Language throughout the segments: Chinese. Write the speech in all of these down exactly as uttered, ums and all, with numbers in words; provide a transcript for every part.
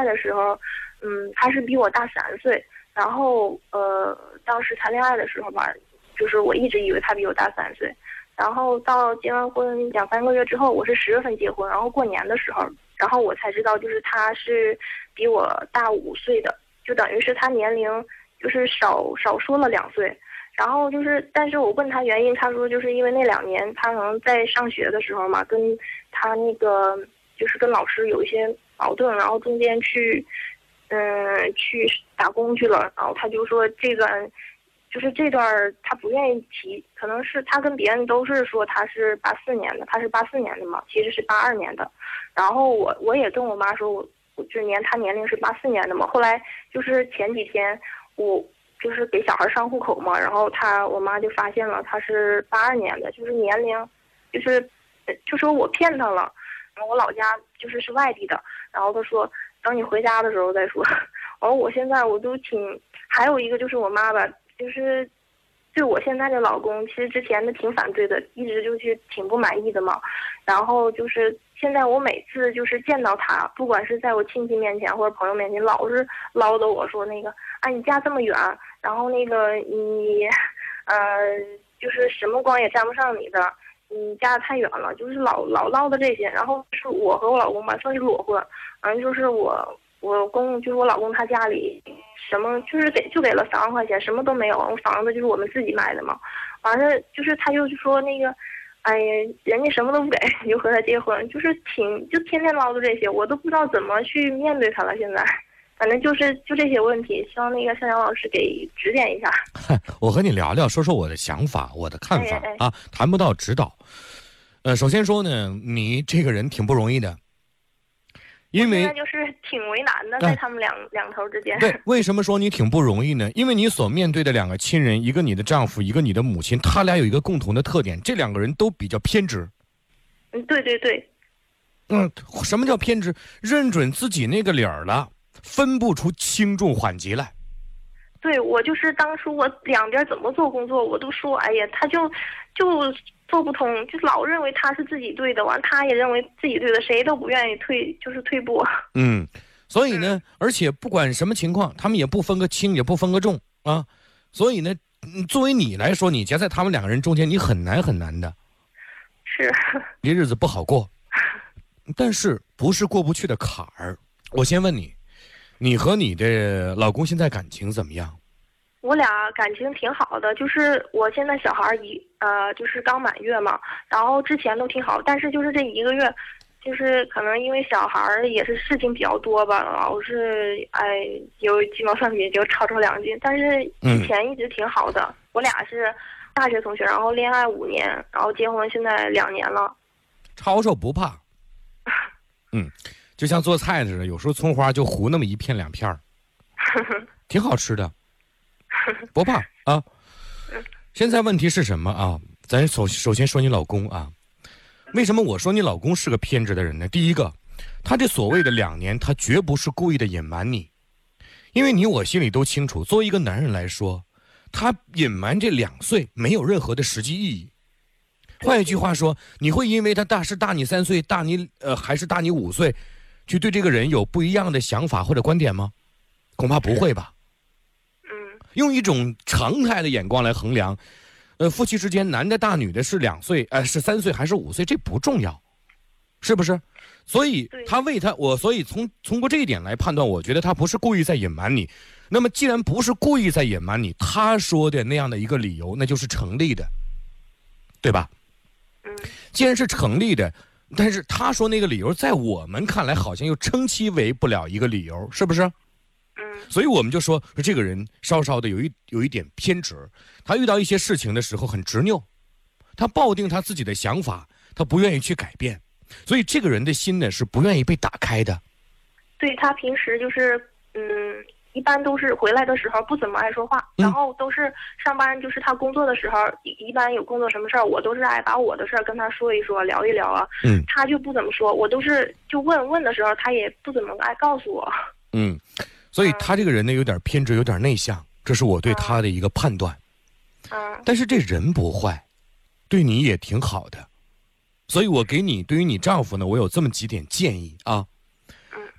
爱的时候，嗯，他是比我大三岁。然后呃，当时谈恋爱的时候吧，就是我一直以为他比我大三岁。然后到结完婚两三个月之后，我是十月份结婚，然后过年的时候，然后我才知道，就是他是比我大五岁的，就等于是他年龄就是少少说了两岁。然后就是，但是我问他原因，他说就是因为那两年他可能在上学的时候嘛，跟他那个就是跟老师有一些矛盾，然后中间去嗯去打工去了，然后他就说这个。就是这段他不愿意提，可能是他跟别人都是说他是八四年的，他是八四年的嘛，其实是八二年的。然后我我也跟我妈说，我我就年他年龄是八四年的嘛。后来就是前几天我就是给小孩上户口嘛，然后他我妈就发现了他是八二年的，就是年龄就是就说我骗他了。然后我老家就是是外地的，然后他说等你回家的时候再说。然后我现在我都挺，还有一个就是我妈吧。就是对我现在的老公，其实之前的挺反对的，一直就是挺不满意的嘛。然后就是现在我每次就是见到他，不管是在我亲戚面前或者朋友面前，老是唠叨我说那个啊你家这么远，然后那个你呃就是什么光也沾不上你的，你家太远了，就是老老唠叨这些。然后是我和我老公吧算是裸婚，反正就是我我公就是我老公他家里。什么就是给就给了三万块钱，什么都没有，房子就是我们自己买的嘛。完了就是他就说那个，哎呀，人家什么都不给，你就和他结婚，就是挺就天天唠叨这些，我都不知道怎么去面对他了。现在，反正就是就这些问题，希望那个向阳老师给指点一下。 我和你聊聊，说说我的想法，我的看法、哎哎、啊，谈不到指导。呃，首先说呢，你这个人挺不容易的。因为现在就是挺为难的，在他们两、哎、两头之间。 对，为什么说你挺不容易呢？因为你所面对的两个亲人，一个你的丈夫，一个你的母亲，他俩有一个共同的特点，这两个人都比较偏执。 嗯，对对对。 嗯，什么叫偏执？认准自己那个理儿了，分不出轻重缓急来。 对，我就是当初我两边怎么做工作，我都说，哎呀，他就就。做不通，就老认为他是自己对的，完他也认为自己对的，谁都不愿意退，就是退步。 嗯，所以呢，而且不管什么情况，他们也不分个轻，也不分个重啊。所以呢，作为你来说，你夹在他们两个人中间，你很难很难的。 是。 你日子不好过，但是不是过不去的坎儿。我先问你，你和你的老公现在感情怎么样？ 我俩感情挺好的，就是我现在小孩一呃，就是刚满月嘛，然后之前都挺好，但是就是这一个月，就是可能因为小孩也是事情比较多吧，老是哎有鸡毛蒜皮就吵吵两句，但是以前一直挺好的。嗯、我俩是大学同学，然后恋爱五年，然后结婚现在两年了。 吵吵不怕，嗯，就像做菜似的，有时候葱花就糊那么一片两片儿，挺好吃的。不怕啊！现在问题是什么啊？咱首首先说你老公啊，为什么我说你老公是个偏执的人呢？第一个，他这所谓的两年，他绝不是故意的隐瞒你，因为你我心里都清楚，作为一个男人来说，他隐瞒这两岁没有任何的实际意义。换一句话说，你会因为他大是大你三岁，大你呃还是大你五岁，去对这个人有不一样的想法或者观点吗？恐怕不会吧。用一种常态的眼光来衡量，呃，夫妻之间男的大女的是两岁，呃，是三岁还是五岁，这不重要，是不是？所以他为他我，所以从通过这一点来判断，我觉得他不是故意在隐瞒你。那么既然不是故意在隐瞒你，他说的那样的一个理由，那就是成立的，对吧？ 嗯。 既然是成立的，但是他说那个理由，在我们看来好像又称其为不了一个理由，是不是？所以我们就说说这个人稍稍的有一有一点偏执，他遇到一些事情的时候很执拗，他抱定他自己的想法，他不愿意去改变，所以这个人的心呢是不愿意被打开的。 对，他平时就是嗯，一般都是回来的时候不怎么爱说话， 嗯、 然后都是上班，就是他工作的时候，一般有工作什么事儿，我都是爱把我的事儿跟他说一说，聊一聊啊。 嗯， 他就不怎么说，我都是就问问的时候，他也不怎么爱告诉我。 嗯。所以他这个人呢有点偏执，有点内向，这是我对他的一个判断。 嗯。 但是这人不坏，对你也挺好的，所以我给你对于你丈夫呢，我有这么几点建议啊。 嗯。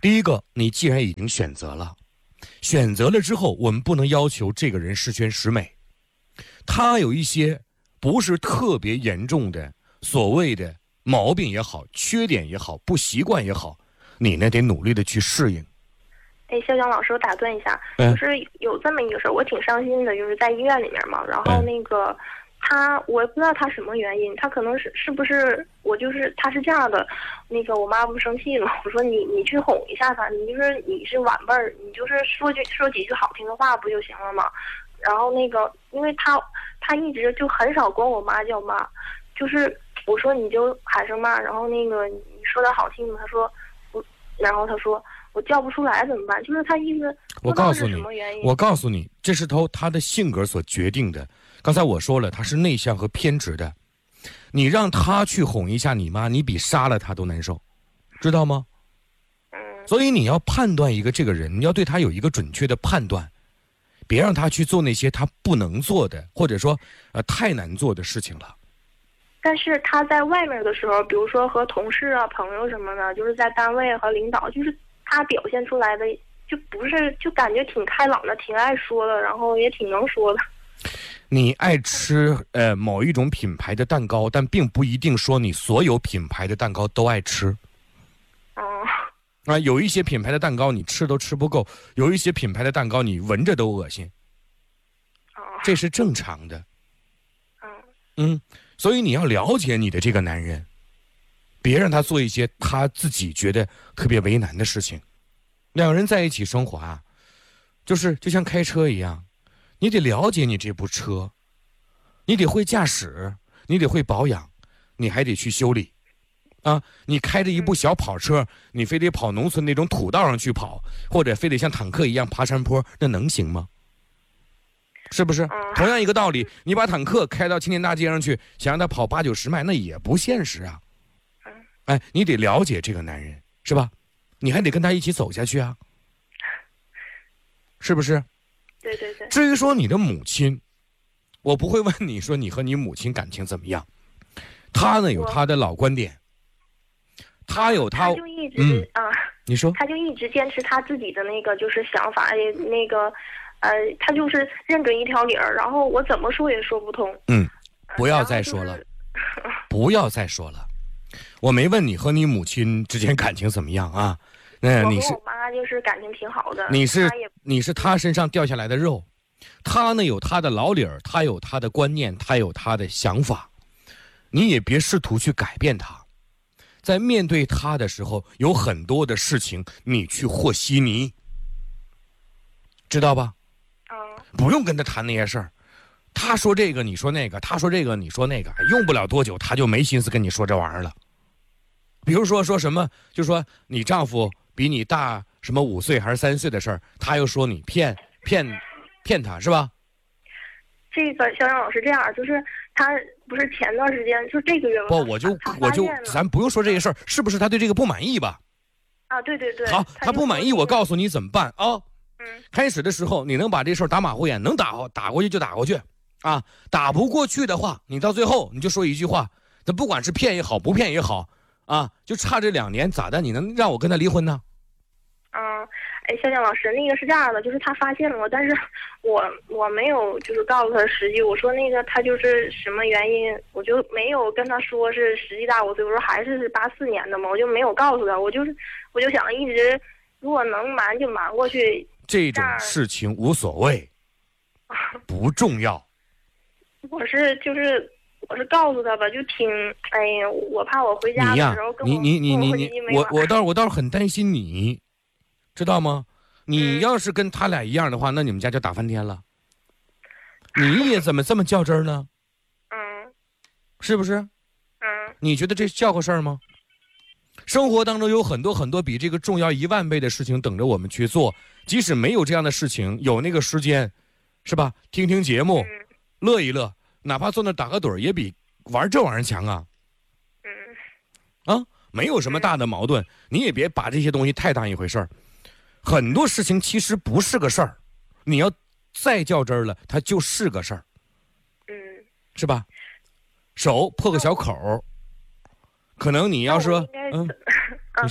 第一个，你既然已经选择了，选择了之后，我们不能要求这个人十全十美，他有一些不是特别严重的所谓的毛病也好，缺点也好，不习惯也好，你呢得努力的去适应。 哎，肖江老师，我打断一下， 嗯、 就是有这么一个事儿，我挺伤心的，就是在医院里面嘛，然后那个。嗯他我也不知道他什么原因，他可能是是不是我就是他是这样的，那个我妈不生气了，我说你你去哄一下他，你就是你是晚辈儿，你就是说句说几句好听的话不就行了吗？然后那个因为他他一直就很少管我妈叫妈，就是我说你就喊声妈，然后那个你说点好听的，他说我，然后他说我叫不出来怎么办？就是他意思我告诉你，我告诉你，这是他他的性格所决定的。刚才我说了，他是内向和偏执的，你让他去哄一下你妈，你比杀了他都难受，知道吗？所以你要判断一个这个人，你要对他有一个准确的判断，别让他去做那些他不能做的，或者说呃太难做的事情了。 但是他在外面的时候，比如说和同事啊、朋友什么的，就是在单位和领导，就是他表现出来的就不是，就感觉挺开朗的，挺爱说的，然后也挺能说的。 你爱吃呃某一种品牌的蛋糕，但并不一定说你所有品牌的蛋糕都爱吃。 哦。 啊，有一些品牌的蛋糕你吃都吃不够，有一些品牌的蛋糕你闻着都恶心。 哦。 这是正常的。 嗯。 嗯，所以你要了解你的这个男人，别让他做一些他自己觉得特别为难的事情。两个人在一起生活啊，就是就像开车一样。你得了解你这部车，你得会驾驶，你得会保养，你还得去修理，啊！你开着一部小跑车，你非得跑农村那种土道上去跑，或者非得像坦克一样爬山坡，那能行吗？是不是？同样一个道理，你把坦克开到青年大街上去，想让他跑八九十迈，那也不现实啊！哎，你得了解这个男人，是吧？你还得跟他一起走下去啊，是不是？ 对对对。 至于说你的母亲，我不会问你说你和你母亲感情怎么样，她呢有她的老观点，她有她， 她就一直、 嗯、 啊， 你说， 她就一直坚持她自己的那个就是想法，那个呃，她就是认准一条理儿，然后我怎么说也说不通。 嗯，不要再说了，就是、不要再说了，我没问你和你母亲之间感情怎么样啊。那你是我和我妈就是感情挺好的， 你是你是她身上掉下来的肉，她呢有她的老理儿，她有她的观念，她有她的想法，你也别试图去改变她。在面对她的时候，有很多的事情你去和稀泥，知道吧？ 嗯。 不用跟她谈那些事儿，她说这个你说那个，她说这个你说那个，用不了多久她就没心思跟你说这玩意儿了。比如说说什么，就说你丈夫比你大什么五岁还是三岁的事儿，他又说你骗骗骗他，是吧？ 这个肖阳老师这样，就是他不是前段时间，就这个月吧。 不，我就我就咱不用说这个事儿，是不是他对这个不满意吧？ 啊，对对对。 好，他不满意，我告诉你怎么办啊？ 嗯。 开始的时候你能把这事儿打马虎眼，能打打过去就打过去，啊，打不过去的话，你到最后你就说一句话，那不管是骗也好，不骗也好。啊，就差这两年咋的？你能让我跟他离婚呢？ 嗯，哎，肖江老师，那个是这样的，就是他发现了我，但是我我没有就是告诉他实际，我说那个他就是什么原因，我就没有跟他说是实际大我岁，我说还是是八四年的嘛，我就没有告诉他，我就是我就想一直如果能瞒就瞒过去。 这种事情无所谓，不重要。 我是就是。我是告诉他吧，就挺，哎呀，我怕我回家的时候跟我你你你你你我我倒是我倒是很担心你，知道吗？你要是跟他俩一样的话，那你们家就打翻天了。你也怎么这么较真呢？ 嗯， 是不是？ 嗯， 你觉得这叫个事儿吗？生活当中有很多很多比这个重要一万倍的事情等着我们去做，即使没有这样的事情，有那个时间，是吧？听听节目， 嗯、 乐一乐。哪怕坐那打个盹儿，也比玩这玩意儿强啊！ 嗯， 啊，没有什么大的矛盾，你也别把这些东西太当一回事儿。很多事情其实不是个事儿，你要再较真儿了，它就是个事儿。 嗯， 是吧？手破个小口儿，可能你要说，嗯，你说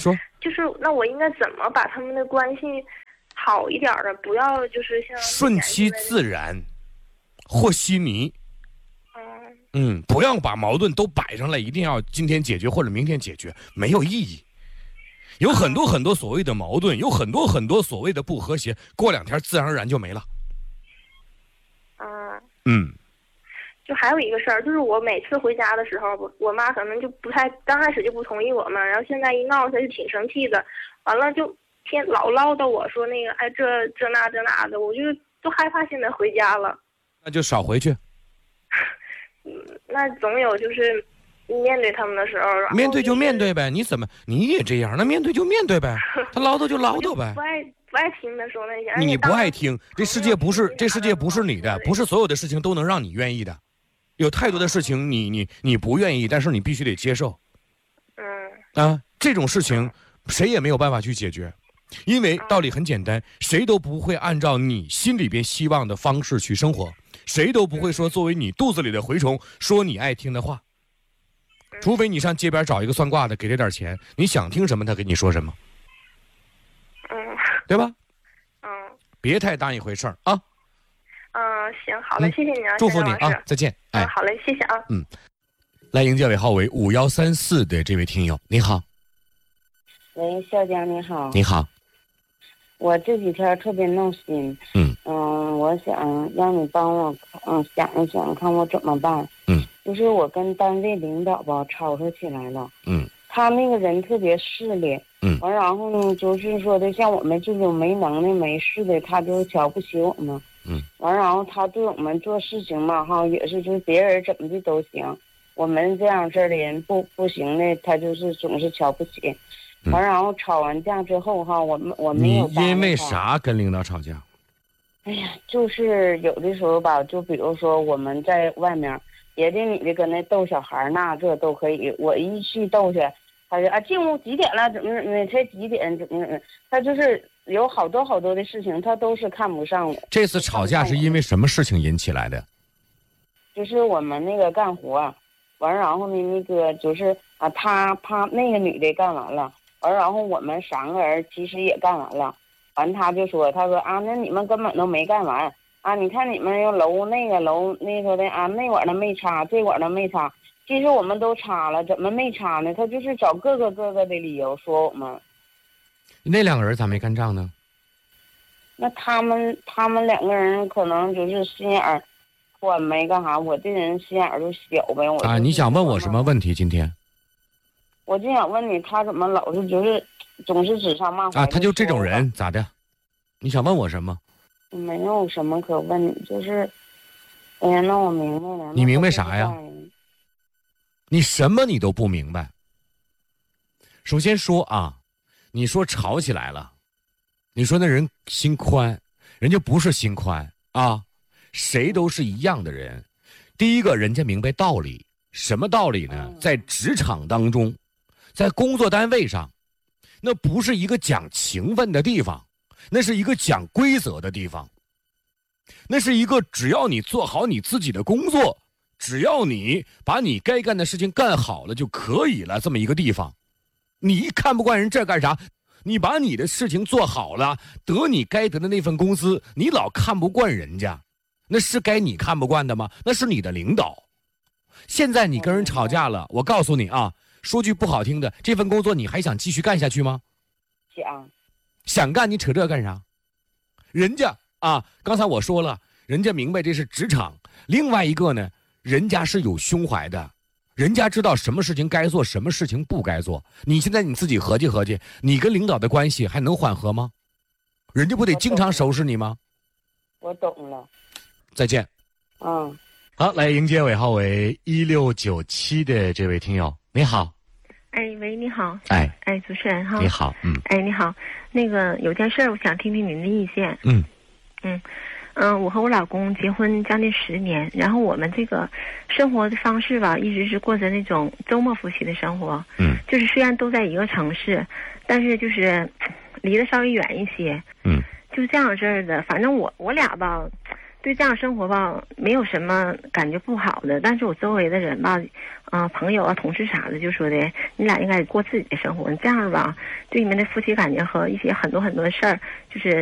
就是那我应该怎么把他们的关系好一点的，不要就是像顺其自然，和稀泥。 嗯嗯，不要把矛盾都摆上来，一定要今天解决或者明天解决，没有意义。有很多很多所谓的矛盾，有很多很多所谓的不和谐，过两天自然而然就没了。 嗯嗯， 就还有一个事儿，就是我每次回家的时候，我我妈可能就不太，刚开始就不同意我嘛，然后现在一闹，她就挺生气的，完了就天老唠叨我说那个哎这这那这那的，我就都害怕现在回家了。 那就少回去。 嗯，那总有就是面对他们的时候，然后面对就面对呗。 呗，你怎么你也这样？那面对就面对呗，他唠叨就唠叨呗不。爱不爱听他说那些， 你不爱听，这世界不是这世界不是你的，不是所有的事情都能让你愿意的，有太多的事情你你你不愿意，但是你必须得接受。 嗯啊，这种事情谁也没有办法去解决，因为道理很简单，谁都不会按照你心里边希望的方式去生活，谁都不会说作为你肚子里的蛔虫说你爱听的话，除非你上街边找一个算卦的，给他点钱，你想听什么他跟你说什么， 嗯对吧？ 嗯别太当一回事儿啊。 嗯，行，好嘞，谢谢你啊， 祝福你谢谢老师啊，再见。哎嗯，，好嘞，谢谢啊。 嗯，来迎接尾号为五幺三四的这位听友，你好。 喂，笑江你好。 你好。 我这几天特别闹心。 嗯嗯，我想让你帮我嗯想一想，看我怎么办。 嗯， 就是我跟单位领导吧吵吵起来了。 嗯， 他那个人特别势利。 嗯， 完然后呢，就是说的像我们这种没能耐没事的，他就瞧不起我们。 嗯， 完然后他对我们做事情嘛哈，也是就是别人怎么的都行，我们这样式儿的人不不行的，他就是总是瞧不起。完然后吵完架之后哈，我们我没有。 你因为啥跟领导吵架？ 哎呀，就是有的时候吧，就比如说我们在外面，别的女的跟那逗小孩那这都可以，我一去逗去，他就啊进屋几点了？怎么怎么才几点？怎么怎么？他就是有好多好多的事情，他都是看不上我。 这次吵架是因为什么事情引起来的？ 就是我们那个干活，完然后呢，那个就是啊，他他那个女的干完了。完，然后我们三个人其实也干完了，完他就说，他说啊，那你们根本都没干完啊！你看你们又楼那个楼那个的啊，那管的没插，这管的没插，其实我们都插了，怎么没插呢？他就是找各个各个的理由说我们。 那两个人咋没干仗呢？ 那他们他们两个人可能就是心眼儿宽没干啥，我这人心眼儿就小呗。我啊，你想问我什么问题？今天？ 我就想问你，他怎么老是就是总是指桑骂槐啊？他就这种人咋的？你想问我什么？ 没有什么可问你，就是，哎呀，那我明白了。 你明白啥呀？你什么你都不明白。首先说啊，你说吵起来了，你说那人心宽，人家不是心宽啊，谁都是一样的人。第一个，人家明白道理，什么道理呢？在职场当中。在工作单位上，那不是一个讲情分的地方，那是一个讲规则的地方，那是一个只要你做好你自己的工作，只要你把你该干的事情干好了就可以了，这么一个地方。你看不惯人这干啥？你把你的事情做好了，得你该得的那份工资，你老看不惯人家，那是该你看不惯的吗？那是你的领导。现在你跟人吵架了，我告诉你啊，说句不好听的，这份工作你还想继续干下去吗？ 想， 想干你扯这干啥？人家啊，刚才我说了，人家明白这是职场。另外一个呢，人家是有胸怀的，人家知道什么事情该做，什么事情不该做。你现在你自己合计合计，你跟领导的关系还能缓和吗？人家不得经常收拾你吗？ 我懂了。 再见。 嗯。 好，来迎接尾号为一六九七的这位听友，你好。 哎，喂，你好。 哎， 哎，主持人哈。 你好，嗯。 哎，你好，那个有件事儿，我想听听您的意见。 嗯。 嗯，嗯、呃，我和我老公结婚将近十年，然后我们这个生活的方式吧，一直是过着那种周末夫妻的生活。 嗯。 就是虽然都在一个城市，但是就是离得稍微远一些。 嗯。 就是这样式儿的，反正我我俩吧。 对这样生活吧，没有什么感觉不好的。但是我周围的人吧，啊、呃，朋友啊、同事啥的，就说的你俩应该过自己的生活。你这样吧，对你们的夫妻感情和一些很多很多的事儿，就是